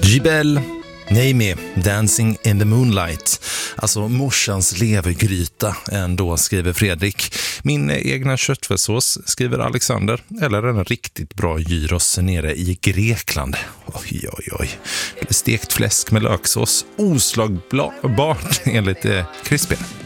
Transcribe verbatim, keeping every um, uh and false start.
Jibel, Naimi, Dancing in the Moonlight. Alltså morsans levergryta ändå, skriver Fredrik. Min egna köttfärssås, skriver Alexander. Eller en riktigt bra gyros nere i Grekland. Oj, oj, oj. Stekt fläsk med löksås. Oslagbart enligt eh, Crispin.